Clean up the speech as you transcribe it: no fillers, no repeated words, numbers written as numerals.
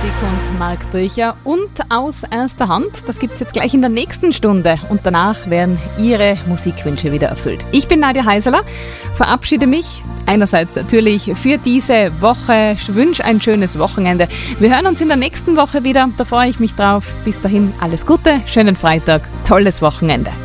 Musik und Marc Böcher und aus erster Hand. Das gibt's jetzt gleich in der nächsten Stunde und danach werden Ihre Musikwünsche wieder erfüllt. Ich bin Nadja Heiseler, verabschiede mich einerseits natürlich für diese Woche, wünsche ein schönes Wochenende. Wir hören uns in der nächsten Woche wieder, da freue ich mich drauf. Bis dahin alles Gute, schönen Freitag, tolles Wochenende.